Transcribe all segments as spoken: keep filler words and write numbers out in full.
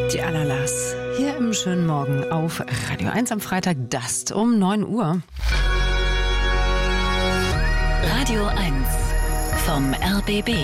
Die Alalas hier im schönen Morgen auf Radio eins am Freitag, Dust um neun Uhr. Radio eins vom R B B.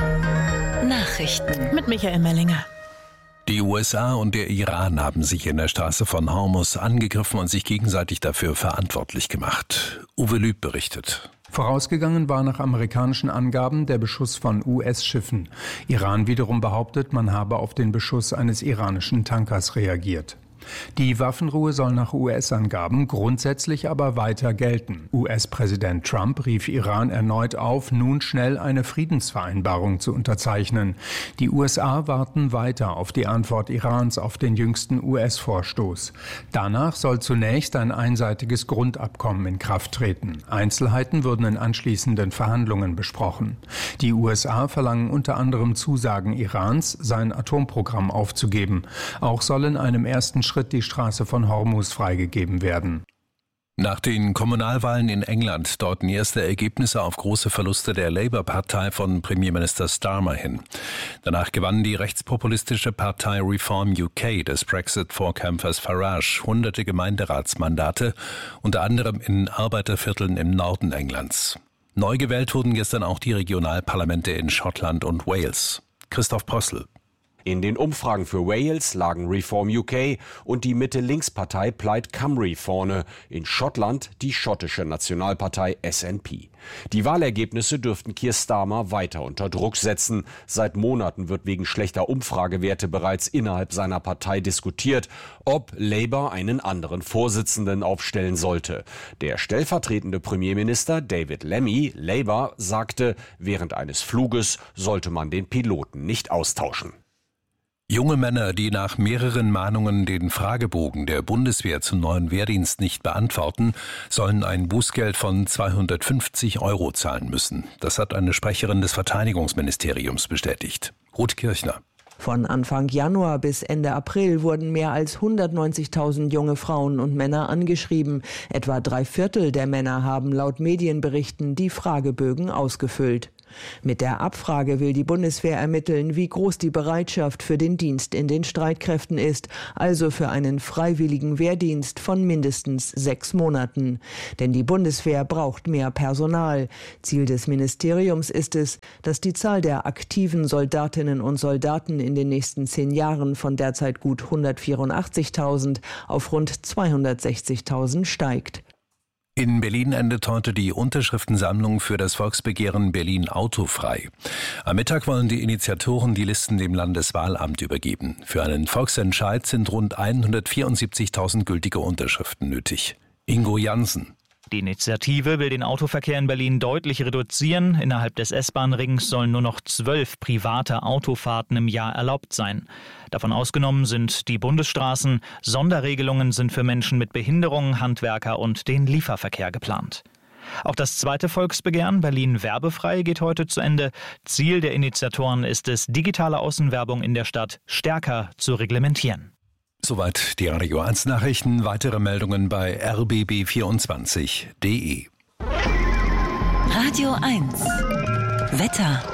Nachrichten mit Michael Mellinger. Die U S A und der Iran haben sich in der Straße von Hormuz angegriffen und sich gegenseitig dafür verantwortlich gemacht. Uwe Lüb berichtet. Vorausgegangen war nach amerikanischen Angaben der Beschuss von U S-Schiffen. Iran wiederum behauptet, man habe auf den Beschuss eines iranischen Tankers reagiert. Die Waffenruhe soll nach U S-Angaben grundsätzlich aber weiter gelten. U S-Präsident Trump rief Iran erneut auf, nun schnell eine Friedensvereinbarung zu unterzeichnen. Die U S A warten weiter auf die Antwort Irans auf den jüngsten U S-Vorstoß. Danach soll zunächst ein einseitiges Grundabkommen in Kraft treten. Einzelheiten würden in anschließenden Verhandlungen besprochen. Die U S A verlangen unter anderem Zusagen Irans, sein Atomprogramm aufzugeben. Auch soll in einem ersten Schritt die Straße von Hormuz freigegeben werden. Nach den Kommunalwahlen in England deuten erste Ergebnisse auf große Verluste der Labour-Partei von Premierminister Starmer hin. Danach gewann die rechtspopulistische Partei Reform U K des Brexit-Vorkämpfers Farage hunderte Gemeinderatsmandate, unter anderem in Arbeitervierteln im Norden Englands. Neu gewählt wurden gestern auch die Regionalparlamente in Schottland und Wales. Christoph Possl. In den Umfragen für Wales lagen Reform U K und die Mitte-Links-Partei Plaid Cymru vorne, in Schottland die schottische Nationalpartei S N P. Die Wahlergebnisse dürften Keir Starmer weiter unter Druck setzen. Seit Monaten wird wegen schlechter Umfragewerte bereits innerhalb seiner Partei diskutiert, ob Labour einen anderen Vorsitzenden aufstellen sollte. Der stellvertretende Premierminister David Lammy, Labour, sagte, während eines Fluges sollte man den Piloten nicht austauschen. Junge Männer, die nach mehreren Mahnungen den Fragebogen der Bundeswehr zum neuen Wehrdienst nicht beantworten, sollen ein Bußgeld von zweihundertfünfzig Euro zahlen müssen. Das hat eine Sprecherin des Verteidigungsministeriums bestätigt. Ruth Kirchner. Von Anfang Januar bis Ende April wurden mehr als hundertneunzigtausend junge Frauen und Männer angeschrieben. Etwa drei Viertel der Männer haben laut Medienberichten die Fragebögen ausgefüllt. Mit der Abfrage will die Bundeswehr ermitteln, wie groß die Bereitschaft für den Dienst in den Streitkräften ist, also für einen freiwilligen Wehrdienst von mindestens sechs Monaten. Denn die Bundeswehr braucht mehr Personal. Ziel des Ministeriums ist es, dass die Zahl der aktiven Soldatinnen und Soldaten in den nächsten zehn Jahren von derzeit gut hundertvierundachtzigtausend auf rund zweihundertsechzigtausend steigt. In Berlin endet heute die Unterschriftensammlung für das Volksbegehren Berlin autofrei. Am Mittag wollen die Initiatoren die Listen dem Landeswahlamt übergeben. Für einen Volksentscheid sind rund hundertvierundsiebzigtausend gültige Unterschriften nötig. Ingo Jansen. Die Initiative will den Autoverkehr in Berlin deutlich reduzieren. Innerhalb des S-Bahn-Rings sollen nur noch zwölf private Autofahrten im Jahr erlaubt sein. Davon ausgenommen sind die Bundesstraßen. Sonderregelungen sind für Menschen mit Behinderung, Handwerker und den Lieferverkehr geplant. Auch das zweite Volksbegehren Berlin werbefrei geht heute zu Ende. Ziel der Initiatoren ist es, digitale Außenwerbung in der Stadt stärker zu reglementieren. Soweit die Radio eins Nachrichten. Weitere Meldungen bei r b b vierundzwanzig punkt d e. Radio eins Wetter.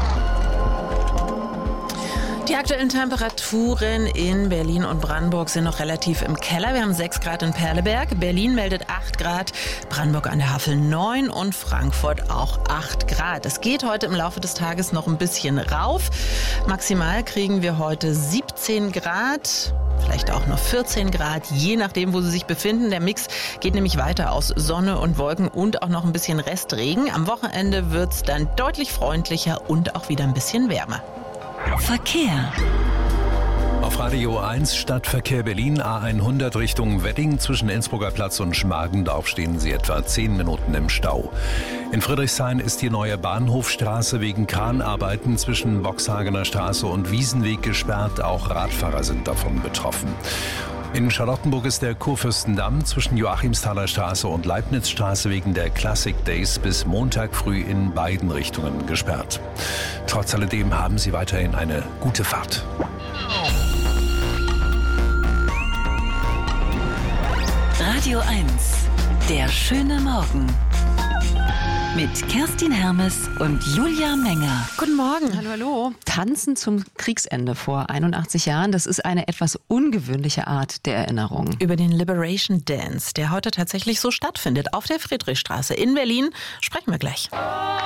Die aktuellen Temperaturen in Berlin und Brandenburg sind noch relativ im Keller. Wir haben sechs Grad in Perleberg, Berlin meldet acht Grad, Brandenburg an der Havel neun und Frankfurt auch acht Grad. Es geht heute im Laufe des Tages noch ein bisschen rauf. Maximal kriegen wir heute siebzehn Grad. Vielleicht auch noch vierzehn Grad, je nachdem, wo Sie sich befinden. Der Mix geht nämlich weiter aus Sonne und Wolken und auch noch ein bisschen Restregen. Am Wochenende wird es dann deutlich freundlicher und auch wieder ein bisschen wärmer. Verkehr. Auf Radio eins Stadtverkehr Berlin A hundert Richtung Wedding zwischen Innsbrucker Platz und Schmargendorf stehen Sie etwa zehn Minuten im Stau. In Friedrichshain ist die neue Bahnhofstraße wegen Kranarbeiten zwischen Boxhagener Straße und Wiesenweg gesperrt. Auch Radfahrer sind davon betroffen. In Charlottenburg ist der Kurfürstendamm zwischen Joachimsthaler Straße und Leibnizstraße wegen der Classic Days bis Montag früh in beiden Richtungen gesperrt. Trotz alledem haben Sie weiterhin eine gute Fahrt. Radio eins, der schöne Morgen. Mit Kerstin Hermes und Julia Menger. Guten Morgen. Hallo, hallo. Tanzen zum Kriegsende vor einundachtzig Jahren, das ist eine etwas ungewöhnliche Art der Erinnerung. Über den Liberation Dance, der heute tatsächlich so stattfindet, auf der Friedrichstraße in Berlin, sprechen wir gleich.